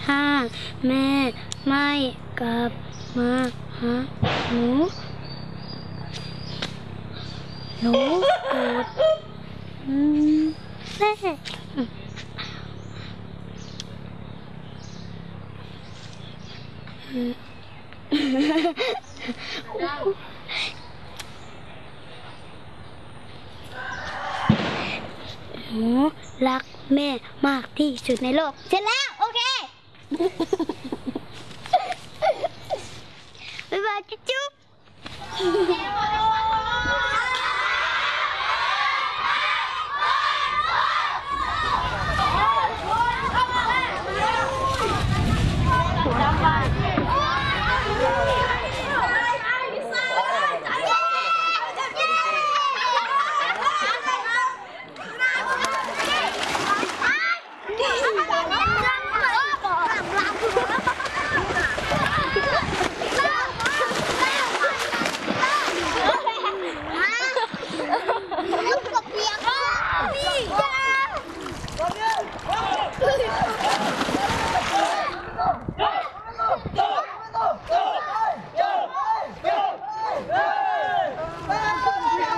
ถ้าแม่ไม่กลับมาหาหนูโกรธแม่หนูรักแม่มากที่สุดในโลกเสร็จแล้วโอเคบ๊ายบายจุ๊บ